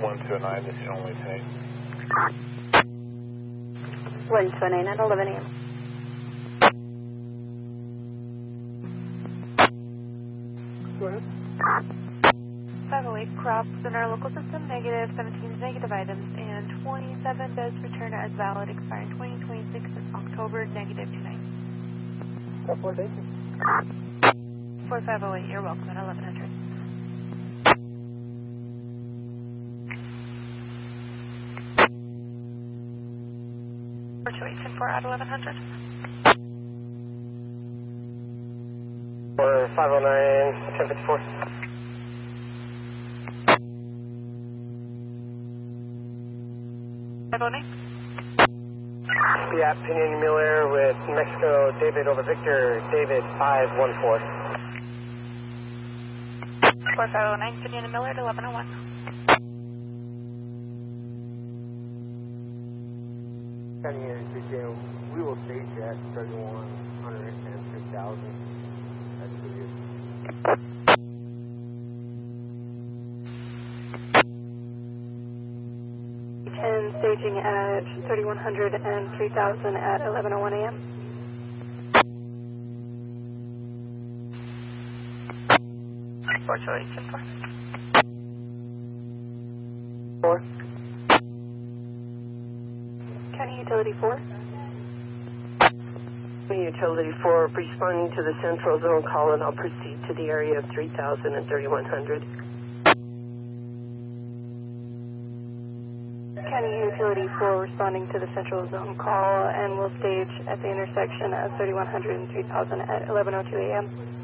129, this is only take. 129 at 11 a.m. Go ahead. 508 crops in our local system, negative 17 negative items, and 27 does return as valid, expiring 2026 October, negative 29. 4508, you're welcome at 1100. For at 1100. For 509, 1054. Yeah, Pinion Miller with Mexico, David over Victor, David 514. 4509, Pinion Miller at 1101. We will stage at 3100 and 3000. That's pretty good. 10 staging at 3100 and 3000 at 11:01 a.m. Four. County Utility 4. Utility 4, responding to the central zone call, and I'll proceed to the area of 3000 and 3100. County Utility 4 responding to the central zone call, and will stage at the intersection of 3100 and 3000 at 11:02 a.m.